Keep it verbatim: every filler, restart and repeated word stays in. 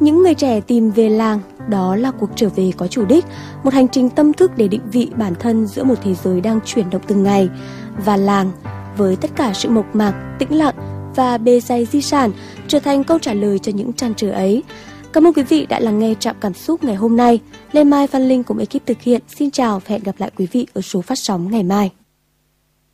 Những người trẻ tìm về làng, đó là cuộc trở về có chủ đích, một hành trình tâm thức để định vị bản thân giữa một thế giới đang chuyển động từng ngày. Và làng, với tất cả sự mộc mạc, tĩnh lặng và bề dày di sản, trở thành câu trả lời cho những trăn trở ấy. Cảm ơn quý vị đã lắng nghe Trạm Cảm Xúc ngày hôm nay. Lê Mai, Văn Linh cùng ekip thực hiện. Xin chào và hẹn gặp lại quý vị ở số phát sóng ngày mai.